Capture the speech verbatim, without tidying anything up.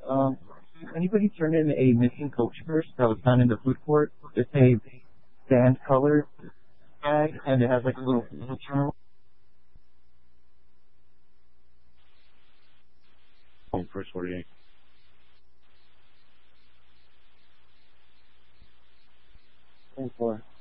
Um, anybody turn in a missing coach purse that was found in the food court? It's a sand color bag, and it has like a little, little terminal. Oh, first forty-eight. Ten four.